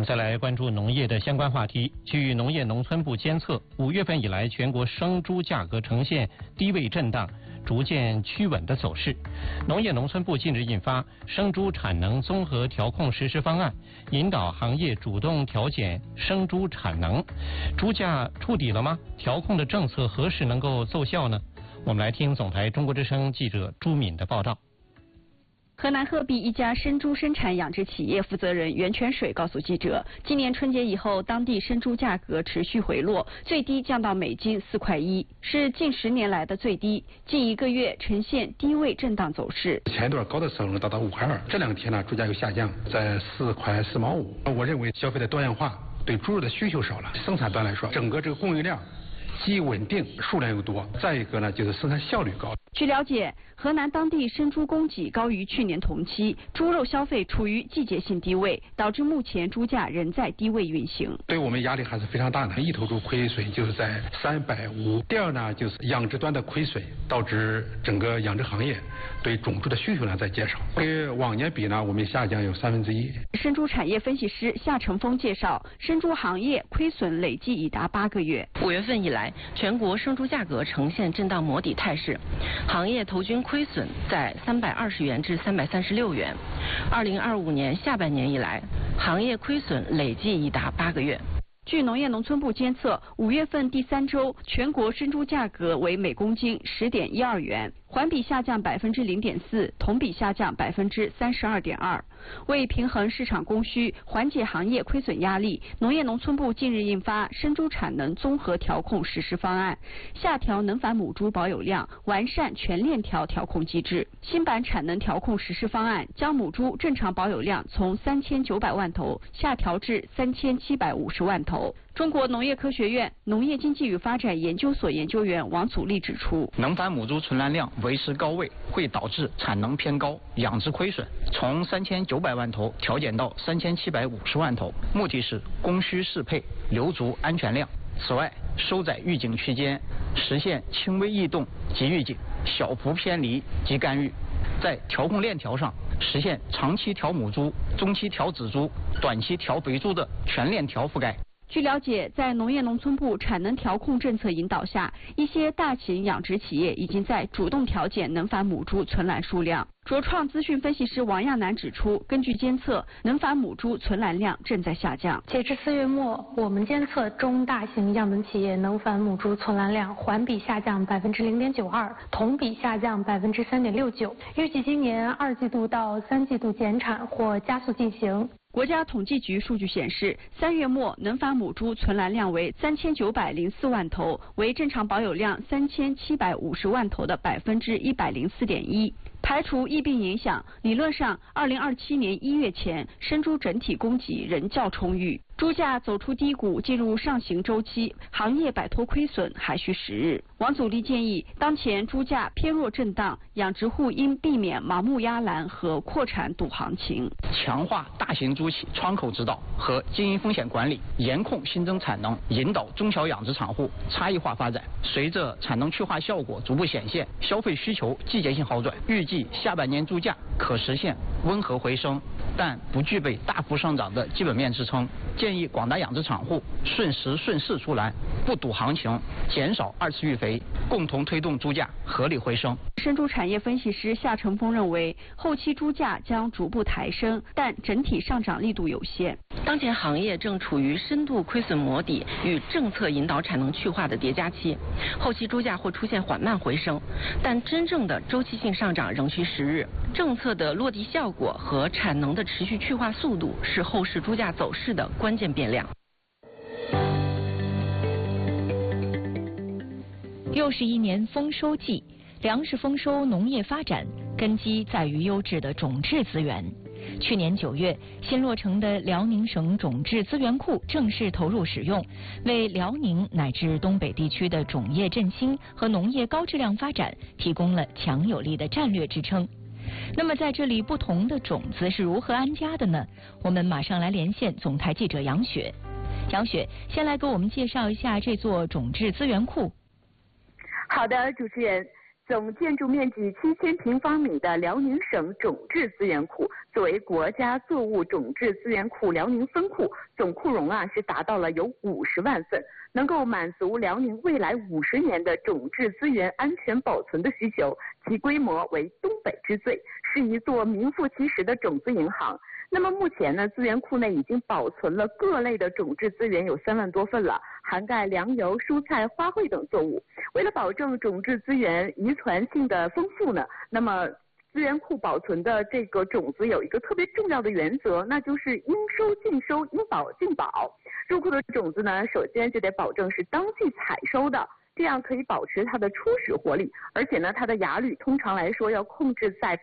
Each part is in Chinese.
们再来关注农业的相关话题。据农业农村部监测，5月份以来，全国生猪价格呈现低位震荡、逐渐趋稳的走势。农业农村部近日印发《生猪产能综合调控实施方案》，引导行业主动调减生猪产能。猪价触底了吗？调控的政策何时能够奏效呢？我们来听总台中国之声记者朱敏的报道。 河南鹤壁一家生猪生产养殖企业负责人袁泉水告诉记者，今年春节以后，当地生猪价格持续回落，最低降到每斤4.1块，是近10年来的最低。近1个月呈现低位震荡走势。 前一段高的时候能达到5.2块，这2天呢猪价又下降，在4.4毛5。我认为消费的多样化，对猪肉的需求少了，生产端来说，整个这个供应量既稳定，数量又多，再一个呢就是生产效率高。 据了解，河南当地生猪供给高于去年同期，猪肉消费处于季节性低位，导致目前猪价仍在低位运行。 对我们压力还是非常大的，一头猪亏损就是在350。第二呢，就是养殖端的亏损，导致整个养殖行业对种猪的需求呢在减少。跟往年比呢，我们下降有1/3。 生猪产业分析师夏成峰介绍，生猪行业亏损累计已达8个月。 5月份以来，全国生猪价格呈现震荡磨底态势，行业头均亏损在320元至336元。2025年下半年以来，行业亏损累计已达8个月。 据农业农村部监测，5月份第3周，全国生猪价格为每公斤10.12元，环比下降0.4%，同比下降32.2%。为平衡市场供需，缓解行业亏损压力，农业农村部近日印发《生猪产能综合调控实施方案》，下调能繁母猪保有量，完善全链条调控机制。新版产能调控实施方案将母猪正常保有量从3900万头下调至3750万头。中国农业科学院农业经济与发展研究所研究员王祖立指出， 能繁母猪存栏量维持高位，会导致产能偏高，养殖亏损，从3900万头调减到3750万头，目的是供需适配，留足安全量。此外，收窄预警区间，实现轻微异动即预警，小幅偏离即干预。在调控链条上，实现长期调母猪、中期调仔猪、短期调肥猪的全链条覆盖。 据了解，在农业农村部产能调控政策引导下，一些大型养殖企业已经在主动调减能繁母猪存栏数量。卓创资讯分析师王亚楠指出，根据监测，能繁母猪存栏量正在下降。 截至4月末，我们监测中大型样本企业能繁母猪存栏量环比下降0.92%，同比下降3.69%。预计今年2季度到3季度减产或加速进行。 国家统计局数据显示，3月末能繁母猪存栏量为3904万头，为正常保有量3750万头的104.1%。排除疫病影响，理论上2027年1月前，生猪整体供给仍较充裕。猪价走出低谷，进入上行周期，行业摆脱亏损还需时日。王祖立建议，当前猪价偏弱震荡，养殖户应避免盲目压栏和扩产赌行情， 强化大型猪企窗口指导和经营风险管理，严控新增产能，引导中小养殖场户差异化发展。随着产能去化效果逐步显现，消费需求季节性好转，预计下半年猪价可实现温和回升，但不具备大幅上涨的基本面支撑。建议广大养殖场户顺时顺势出栏，不赌行情，减少2次育肥，共同推动猪价合理回升。 生猪产业分析师夏成峰认为，后期猪价将逐步抬升，但整体上涨力度有限。 当前行业正处于深度亏损磨底与政策引导产能去化的叠加期，后期猪价或出现缓慢回升，但真正的周期性上涨仍需时日。政策的落地效果和产能的持续去化速度是后市猪价走势的关键变量。 又是一年丰收季，粮食丰收，农业发展根基在于优质的种质资源。去年9月，新落成的辽宁省种质资源库正式投入使用，为辽宁乃至东北地区的种业振兴和农业高质量发展提供了强有力的战略支撑。那么在这里，不同的种子是如何安家的呢？我们马上来连线总台记者杨雪。杨雪，先来给我们介绍一下这座种质资源库。 好的，主持人。 总建筑面积7000平方米的辽宁省种质资源库，作为国家作物种质资源库辽宁分库，总库容是达到了有50万份，能够满足辽宁未来50年的种质资源安全保存的需求，其规模为东北之最，是一座名副其实的种子银行。那么目前呢，资源库内已经保存了各类的种质资源有3万多份了，涵盖粮油、蔬菜、花卉等作物。为了保证种质资源遗传性的丰富呢，那么资源库保存的这个种子有一个特别重要的原则，那就是应收尽收，应保尽保。入库的种子呢，首先就得保证是当季采收的，这样可以保持它的初始活力，而且呢，它的芽率通常来说要控制在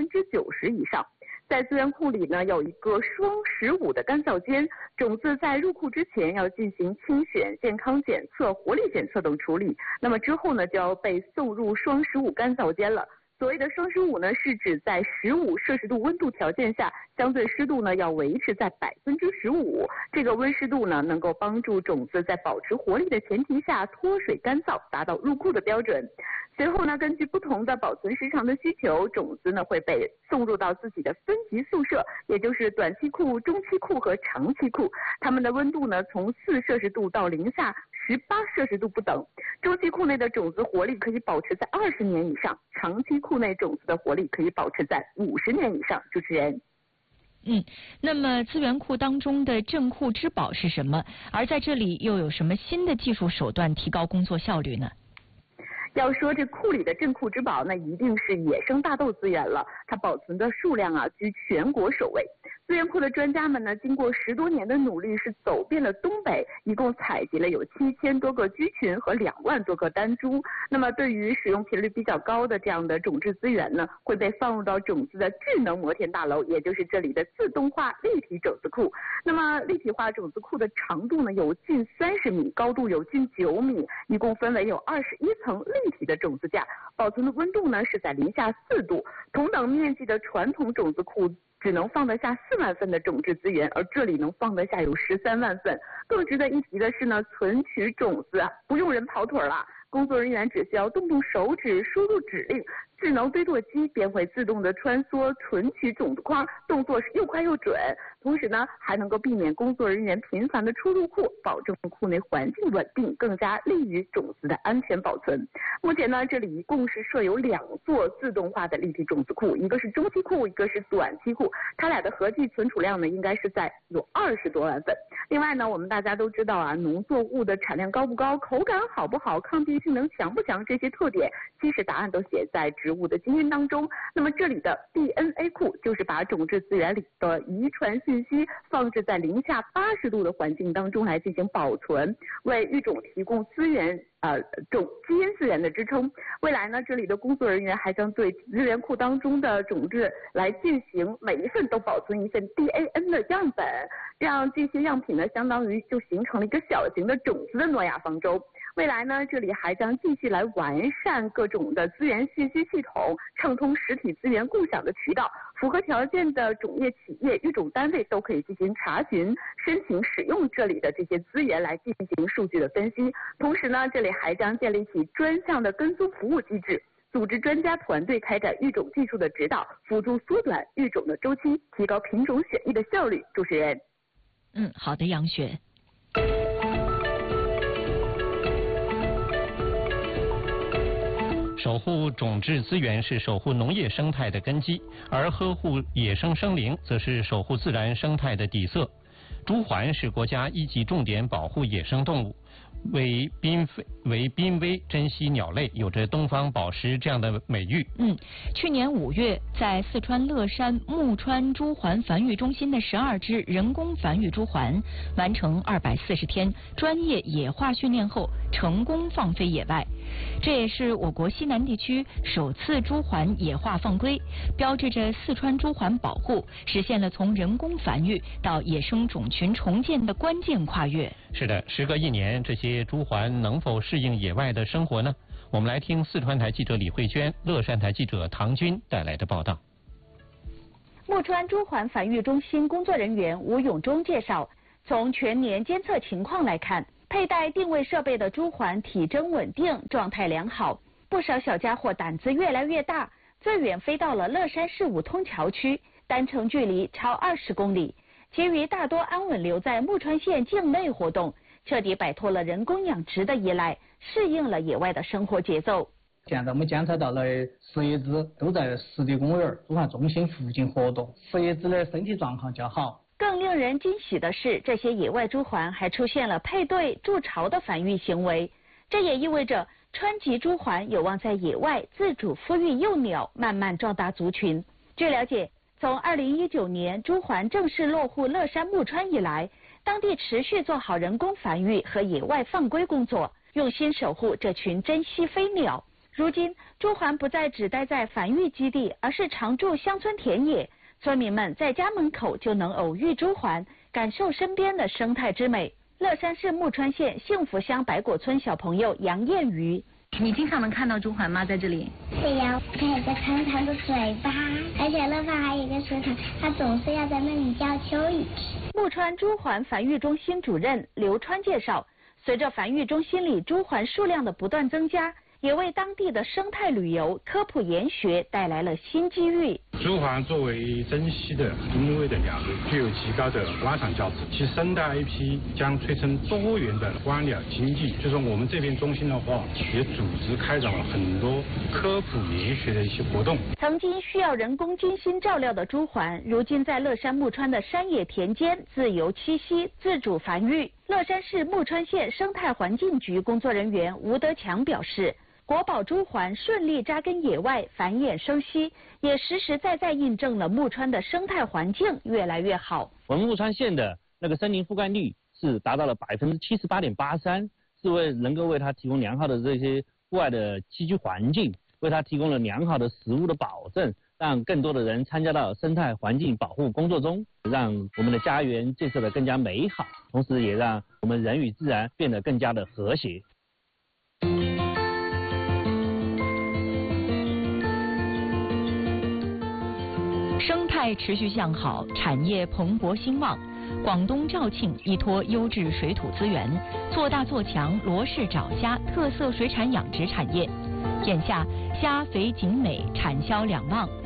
90%以上。在资源库里呢，有一个双15的干燥间，种子在入库之前要进行清选、健康检测、活力检测等处理，那么之后呢，就要被送入双15干燥间了。所谓的双15呢，是指在15摄氏度温度条件下，相对湿度呢要维持在15%，这个温湿度呢能够帮助种子在保持活力的前提下脱水干燥，达到入库的标准。随后呢，根据不同的保存时长的需求，种子呢会被送入到自己的分级宿舍，也就是短期库、中期库和长期库。它们的温度呢从4摄氏度到零下18摄氏度不等。中期库内的种子活力可以保持在20年以上，长期库内种子的活力可以保持在50年以上。主持人。 那么资源库当中的镇库之宝是什么？而在这里又有什么新的技术手段提高工作效率呢？ 要说这库里的镇库之宝，那一定是野生大豆资源了，它保存的数量居全国首位。资源库的专家们呢，经过10多年的努力，是走遍了东北，一共采集了有7000多个居群和2万多个单株。那么对于使用频率比较高的这样的种质资源呢，会被放入到种子的智能摩天大楼，也就是这里的自动化立体种子库。那么立体化种子库的长度呢有近30米，高度有近9米，一共分为有21层立体的种子架，保存的温度呢是在零下4度。同等面积的传统种子库只能放得下4万份的种质资源，而这里能放得下有13万份。更值得一提的是呢，存取种子不用人跑腿了，工作人员只需要动动手指输入指令，智能堆垛机便会自动的穿梭存取种子筐，动作是又快又准。同时呢，还能够避免工作人员频繁的出入库，保证库内环境稳定，更加利于种子的安全保存。目前呢，这里一共是设有2座自动化的立体种子库，一个是中期库，一个是短期库，它俩的合计存储量呢，应该是在有20多万份。另外呢，我们大家都知道农作物的产量高不高，口感好不好，抗病性能强不强，这些特点其实答案都写在植物的基因当中。那么这里的 DNA 库就是把种质资源里的遗传信息放置在零下80度的环境当中来进行保存，为育种提供资源基因资源的支撑。未来呢，这里的工作人员还将对资源库当中的种质来进行每一份都保存一份 DAN 的样本，这样这些样品呢，相当于就形成了一个小型的种子的诺亚方舟。未来呢，这里还将继续来完善各种的资源信息系统，畅通实体资源共享的渠道，符合条件的种业企业、育种单位都可以进行查询、申请使用这里的这些资源来进行数据的分析。同时呢，这里还将建立起专项的跟踪服务机制，组织专家团队开展育种技术的指导，辅助缩短育种的周期，提高品种选育的效率。主持人。 好的，杨雪。 守护种质资源是守护农业生态的根基，而呵护野生生灵则是守护自然生态的底色。朱鹮是国家1级重点保护野生动物，为濒危珍稀鸟类，有着东方宝石这样的美誉。 去年5月，在四川乐山木川朱鹮繁育中心的12只人工繁育朱鹮完成240天专业野化训练后，成功放飞野外。这也是我国西南地区首次朱鹮野化放归，标志着四川朱鹮保护实现了从人工繁育到野生种群重建的关键跨越。 是的，时隔1年，这些朱鹮能否适应野外的生活呢？我们来听四川台记者李慧娟、乐山台记者唐军带来的报道。 木川朱鹮繁育中心工作人员吴永忠介绍，从全年监测情况来看，佩戴定位设备的朱鹮体征稳定，状态良好。 不少小家伙胆子越来越大，最远飞到了乐山市五通桥区，单程距离超20公里。其余大多安稳留在木川县境内活动，彻底摆脱了人工养殖的依赖，适应了野外的生活节奏。 现在我们监测到了10余只都在湿地公园猪环中心附近活动，10余只的身体状况较好。 更令人惊喜的是，这些野外猪环还出现了配对筑巢的繁育行为，这也意味着川籍猪环有望在野外自主孵育幼鸟，慢慢壮大族群。据了解，从2019年猪环正式落户乐山木川以来，当地持续做好人工繁育和野外放归工作，用心守护这群珍稀飞鸟。如今，猪环不再只待在繁育基地，而是常驻乡村田野。村民们在家门口就能偶遇猪环，感受身边的生态之美。乐山市木川县幸福乡白果村小朋友杨艳瑜，你经常能看到猪环吗？在这里？ 对呀，可以再看它的嘴巴，而且乐山还有一个食堂，它总是要在那里叫蚯蚓。 木川猪环繁育中心主任刘川介绍，随着繁育中心里猪环数量的不断增加，也为当地的生态旅游、科普研学带来了新机遇。 猪环作为珍稀的濒危的鸟类，具有极高的观赏价值，其生态 IP 将催生多元的观鸟经济。就是我们这边中心的话，也组织开展了很多科普研学的一些活动。 曾经需要人工精心照料的猪环，如今在乐山木川的山野田间自由栖息、自主繁育。乐山市木川县生态环境局工作人员吴德强表示，国宝猪环顺利扎根野外，繁衍生息，也实实在在印证了木川的生态环境越来越好。 我们木川县的那个森林覆盖率是达到了78.83%，是能够为它提供良好的这些户外的栖居环境，为它提供了良好的食物的保证，让更多的人参加到生态环境保护工作中，让我们的家园建设得更加美好，同时也让我们人与自然变得更加的和谐。 生态持续向好，产业蓬勃兴旺。广东肇庆依托优质水土资源，做大做强罗氏爪虾特色水产养殖产业。眼下虾肥景美，产销两旺。